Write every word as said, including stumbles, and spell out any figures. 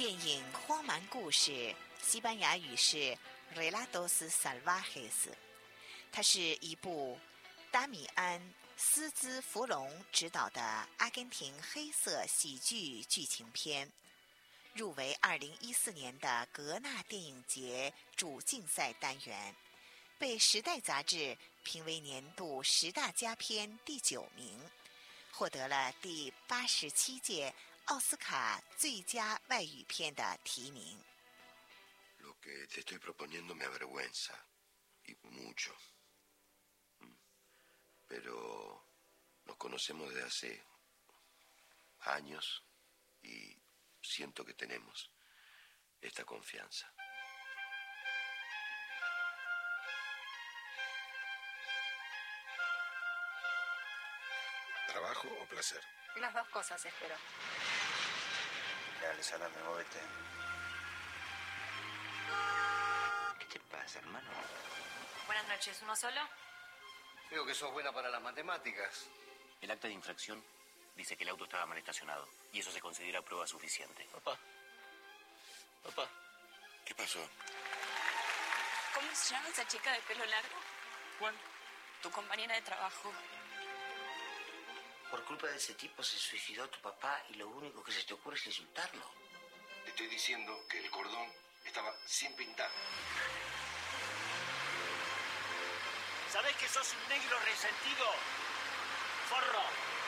电影《荒蛮故事》西班牙语是 Relatos Salvajes， 它是一部达米安·斯兹弗隆执导的阿根廷黑色喜剧剧情片，入围二零一四年的格纳电影节主竞赛单元，被《时代》杂志评为年度十大佳片第九名，获得了第八十七届奥斯卡最佳外语片的提名。 Lo que te estoy proponiendo me avergüenza y mucho. Pero nos conocemos desde hace años y siento que tenemos esta confianza. ¿Trabajo o placer? Las dos cosas, espero. Dale, salame, móvete. ¿Qué te pasa, hermano? Buenas noches, ¿uno solo? Veo que sos buena para las matemáticas. El acta de infracción dice que el auto estaba mal estacionado y eso se considera prueba suficiente. Papá. Papá. ¿Qué pasó? ¿Cómo se llama esa chica de pelo largo? ¿Cuál? Tu compañera de trabajo. Por culpa de ese tipo se suicidó tu papá y lo único que se te ocurre es insultarlo. Te estoy diciendo que el cordón estaba sin pintar. ¿Sabés que sos un negro resentido? ¡Forro!